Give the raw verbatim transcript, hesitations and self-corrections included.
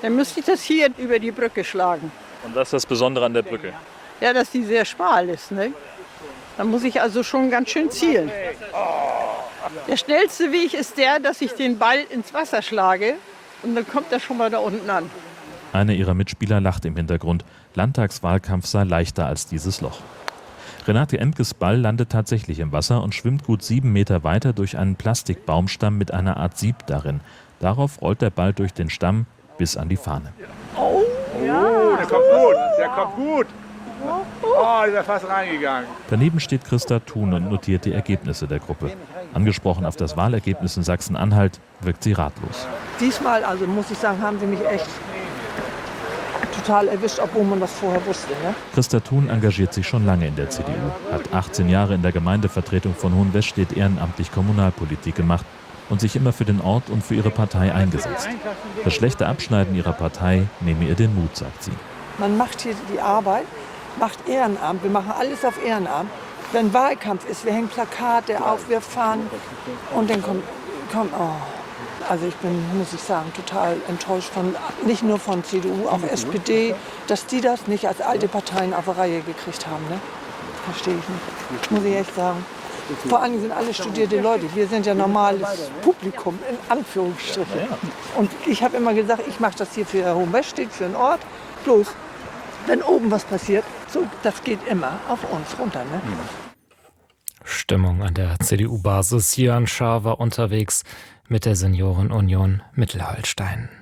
Dann müsste ich das hier über die Brücke schlagen. Und das ist das Besondere an der Brücke? Ja, dass die sehr schmal ist. Ne? Da muss ich also schon ganz schön zielen. Der schnellste Weg ist der, dass ich den Ball ins Wasser schlage und dann kommt er schon mal da unten an. Einer ihrer Mitspieler lacht im Hintergrund. Landtagswahlkampf sei leichter als dieses Loch. Renate Emkes Ball landet tatsächlich im Wasser und schwimmt gut sieben Meter weiter durch einen Plastikbaumstamm mit einer Art Sieb darin. Darauf rollt der Ball durch den Stamm bis an die Fahne. Oh, ja. Der kommt gut, der kommt gut. Oh, der ist fast reingegangen. Daneben steht Christa Thun und notiert die Ergebnisse der Gruppe. Angesprochen auf das Wahlergebnis in Sachsen-Anhalt, wirkt sie ratlos. Diesmal, also muss ich sagen, haben sie mich echt total erwischt, obwohl man das vorher wusste. Ne? Christa Thun engagiert sich schon lange in der C D U, hat achtzehn Jahre in der Gemeindevertretung von Hohenwestedt ehrenamtlich Kommunalpolitik gemacht und sich immer für den Ort und für ihre Partei eingesetzt. Das schlechte Abschneiden ihrer Partei nehme ihr den Mut, sagt sie. Man macht hier die Arbeit, macht Ehrenamt, wir machen alles auf Ehrenamt. Wenn Wahlkampf ist, wir hängen Plakate auf, wir fahren und dann kommt, kommt oh. Also ich bin, muss ich sagen, total enttäuscht von, nicht nur von C D U, auch S P D, dass die das nicht als alte Parteien auf die Reihe gekriegt haben. Ne? Verstehe ich nicht, muss ich echt sagen. Vor allem sind alle studierte Leute. Wir sind ja normales Publikum, in Anführungsstrichen. Und ich habe immer gesagt, ich mache das hier für Hohenwestedt, für den Ort. Bloß, wenn oben was passiert, so, das geht immer auf uns runter. Ne? Stimmung an der C D U-Basis. Jan Schaar war unterwegs mit der Seniorenunion Mittelholstein.